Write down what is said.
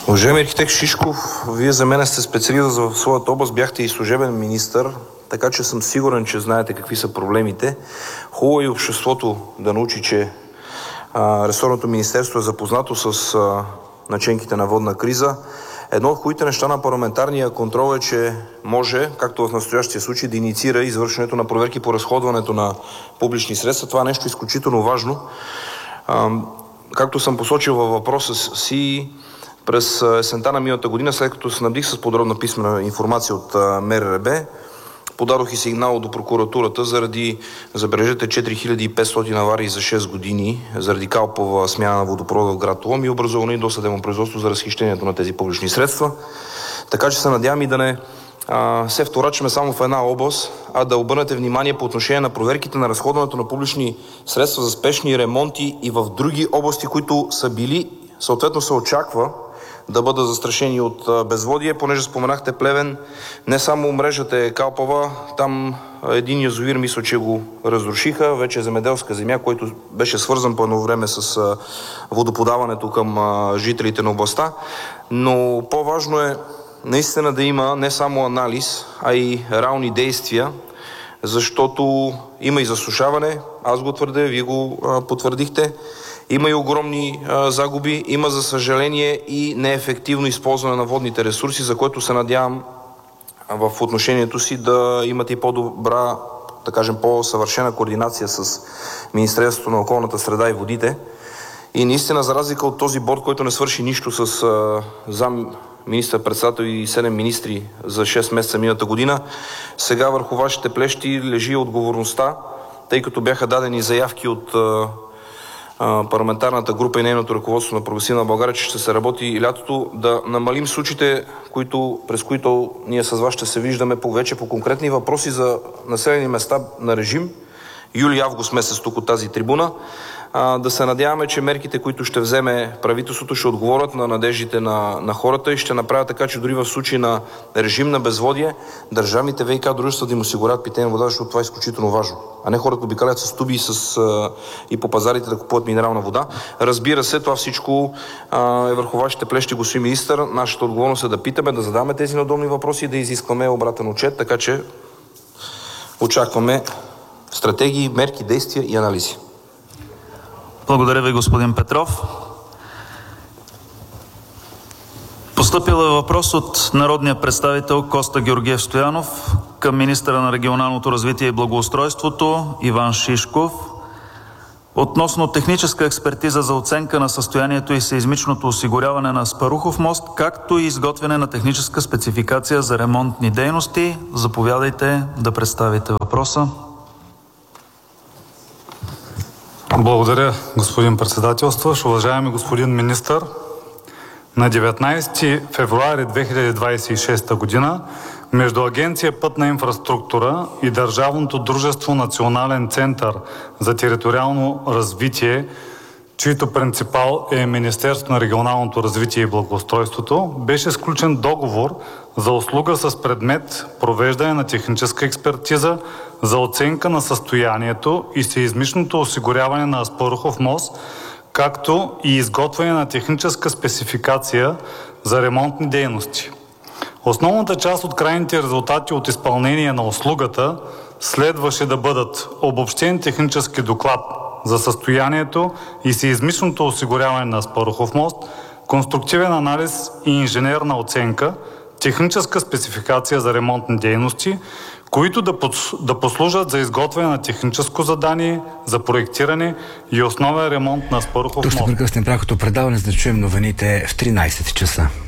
Уважаеми архитект Шишков, вие за мен сте специалист в своята област, бяхте и служебен министър, така че съм сигурен, че знаете какви са проблемите. Хубаво и обществото да научи, че ресорното министерство е запознато с наченките на водна криза. Едно от хубавите неща на парламентарния контрол е, че може, както в настоящия случай, да инициира извършването на проверки по разходването на публични средства. Това е нещо изключително важно. Както съм посочил във въпроса си, през есента на миналата година, след като снабдих с подробна писмена информация от МРРБ, подадох и сигнал до прокуратурата заради, забележете, 4500 аварии за 6 години, заради калпова смяна на водопровода в град Лом и образувано и досъдебно производство за разхищението на тези публични средства. Така че се надявам и да не се вторачваме само в една област, а да обърнете внимание по отношение на проверките на разходването на публични средства за спешни ремонти и в други области, които са били, съответно се очаква да бъдат застрашени от безводие, понеже споменахте Плевен, не само мрежата е калпава, там един язовир, мисля, че го разрушиха, вече е земеделска земя, който беше свързан по едно време с водоподаването към жителите на областта, но по-важно е наистина да има не само анализ, а и реални действия, защото има и засушаване, аз го твърдя, вие го потвърдихте, има и огромни загуби, има за съжаление и неефективно използване на водните ресурси, за което се надявам в отношението си да имате и по-добра, да кажем, по-съвършена координация с Министерството на околната среда и водите. И наистина, за разлика от този борд, който не свърши нищо с зам министър-председател и 7 министри за 6 месеца миналата година, сега върху вашите плещи лежи отговорността, тъй като бяха дадени заявки от парламентарната група и нейното ръководство на Прогресивна България, че ще се работи и лятото, да намалим случаите, през които ние с вас ще се виждаме вече по конкретни въпроси за населени места на режим, юли-август месец тук от тази трибуна. Да се надяваме, че мерките, които ще вземе правителството, ще отговорят на надеждите на хората и ще направят така, че дори в случай на режим на безводие, държавните ВиК дружества да им осигурят питейна вода, защото това е изключително важно. А не хората обикалят с туби и по пазарите да купуват минерална вода. Разбира се, това всичко е върху вашите плещи, господин министър. Нашата отговорност е да питаме, да задаваме тези надобни въпроси и да изискваме обратен отчет, така че очакваме стратегии, мерки, действия и анализи. Благодаря ви, господин Петров. Постъпил е въпрос от народния представител Коста Георгиев Стоянов към министъра на регионалното развитие и благоустройството Иван Шишков относно техническа експертиза за оценка на състоянието и сеизмичното осигуряване на Аспарухов мост, както и изготвяне на техническа спецификация за ремонтни дейности. Заповядайте да представите въпроса. Благодаря, господин председателстващ. Уважаеми господин министър, на 19 февруари 2026 година между Агенция Пътна инфраструктура и Държавното дружество Национален център за териториално развитие, чийто принципал е Министерството на регионалното развитие и благоустройството, беше сключен договор за услуга с предмет провеждане на техническа експертиза за оценка на състоянието и сеизмичното осигуряване на Аспарухов мост, както и изготвяне на техническа спецификация за ремонтни дейности. Основната част от крайните резултати от изпълнение на услугата следваше да бъдат обобщен технически доклад за състоянието и сеизмичното осигуряване на Аспарухов мост, конструктивен анализ и инженерна оценка, техническа спецификация за ремонтни дейности, които да послужат за изготвяне на техническо задание за проектиране и основен ремонт на Аспарухов мост. Тук ще прекъснем прякото предаване, за да чуем новините в 13 часа.